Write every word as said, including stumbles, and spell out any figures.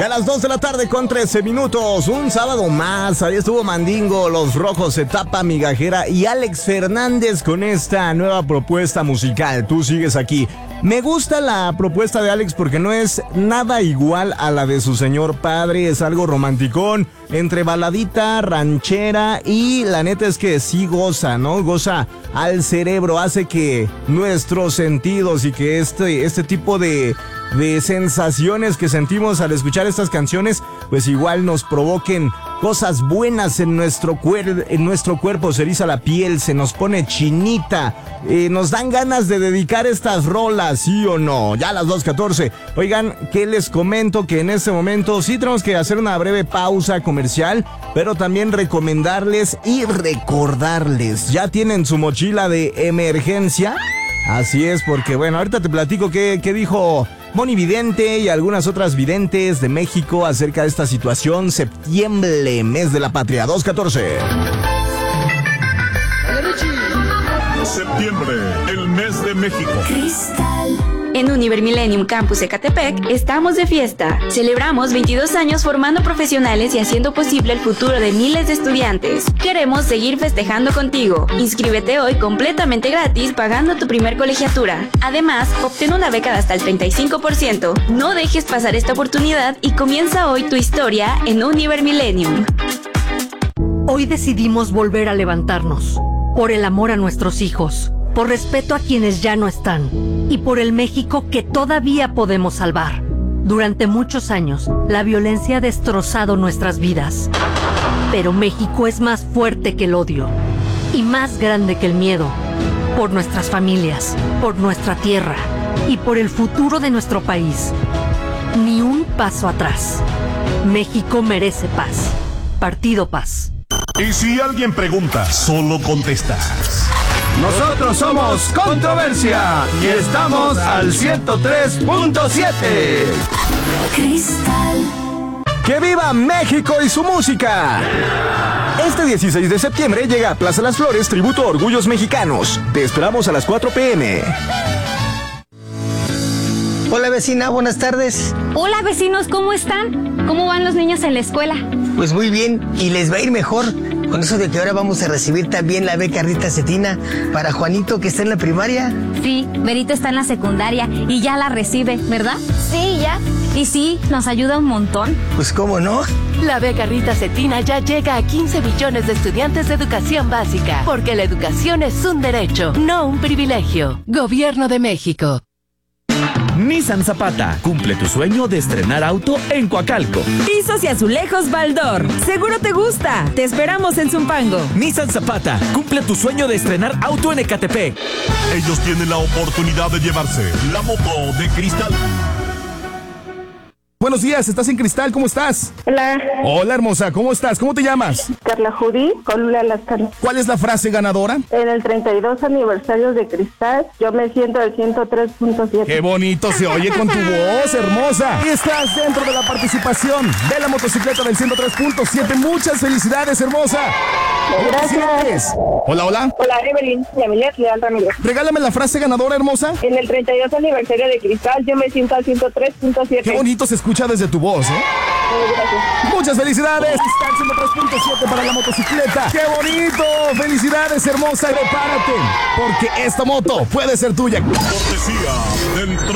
A las dos de la tarde con trece minutos, un sábado más. Ahí estuvo Mandingo, Los Rojos, Etapa Migajera y Alex Fernández con esta nueva propuesta musical. Tú sigues aquí. Me gusta la propuesta de Alex porque no es nada igual a la de su señor padre. Es algo romanticón, entre baladita, ranchera, y la neta es que sí goza, ¿no? Goza al cerebro, hace que nuestros sentidos y que este, este tipo de, de sensaciones que sentimos al escuchar estas canciones, pues igual nos provoquen cosas buenas en nuestro, cuer- en nuestro cuerpo. Se eriza la piel, se nos pone chinita, eh, nos dan ganas de dedicar estas rolas, ¿sí o no? Ya a las dos catorce. Oigan, ¿qué les comento? Que en este momento sí tenemos que hacer una breve pausa comercial, pero también recomendarles y recordarles, ¿ya tienen su mochila de emergencia? Así es, porque bueno, ahorita te platico qué, qué dijo Moni Vidente y algunas otras videntes de México acerca de esta situación. Septiembre, mes de la patria, dos catorce. Septiembre, el mes de México. Cristal. En Univer Millennium Campus Ecatepec estamos de fiesta. Celebramos veintidós años formando profesionales y haciendo posible el futuro de miles de estudiantes. Queremos seguir festejando contigo. Inscríbete hoy completamente gratis pagando tu primer colegiatura. Además, obtén una beca de hasta el treinta y cinco por ciento. No dejes pasar esta oportunidad y comienza hoy tu historia en Univer Millennium. Hoy decidimos volver a levantarnos. Por el amor a nuestros hijos, por respeto a quienes ya no están y por el México que todavía podemos salvar. Durante muchos años, la violencia ha destrozado nuestras vidas. Pero México es más fuerte que el odio y más grande que el miedo. Por nuestras familias, por nuestra tierra y por el futuro de nuestro país. Ni un paso atrás. México merece paz. Partido Paz. Y si alguien pregunta, solo contestas. Nosotros somos Controversia y estamos al ciento tres punto siete. Cristal. ¡Que viva México y su música! Este dieciséis de septiembre llega a Plaza Las Flores tributo a Orgullos Mexicanos. Te esperamos a las cuatro pm. Hola vecina, buenas tardes. Hola vecinos, ¿cómo están? ¿Cómo van los niños en la escuela? Pues muy bien, y les va a ir mejor con eso de que ahora vamos a recibir también la beca Rita Cetina para Juanito, que está en la primaria. Sí, Berito está en la secundaria y ya la recibe, ¿verdad? Sí, ya. Y sí, nos ayuda un montón. Pues cómo no. La beca Rita Cetina ya llega a quince millones de estudiantes de educación básica, porque la educación es un derecho, no un privilegio. Gobierno de México. Nissan Zapata, cumple tu sueño de estrenar auto en Coacalco. Pisos y azulejos Baldor, seguro te gusta. Te esperamos en Zumpango. Nissan Zapata, cumple tu sueño de estrenar auto en Ecatepec. Ellos tienen la oportunidad de llevarse la moto de cristal. Buenos días, estás en Cristal, ¿cómo estás? Hola. Hola, hermosa, ¿cómo estás? ¿Cómo te llamas? Carla Judy, Colula Lascano. ¿Cuál es la frase ganadora? En el treinta y dos aniversario de Cristal, yo me siento al ciento tres punto siete. ¡Qué bonito se oye con tu voz, hermosa! Y estás dentro de la participación de la motocicleta del ciento tres punto siete. Muchas felicidades, hermosa. Gracias. Hola, hola. Hola, Evelyn Yamilet Leal Ramírez. Regálame la frase ganadora, hermosa. En el treinta y dos aniversario de Cristal, yo me siento al ciento tres punto siete. Qué bonito se escucha desde tu voz, ¿eh? Gracias. Muchas felicidades. Está el ciento tres punto siete para la motocicleta. ¡Qué bonito! Felicidades, hermosa. Y prepárate, porque esta moto puede ser tuya. Cortesía del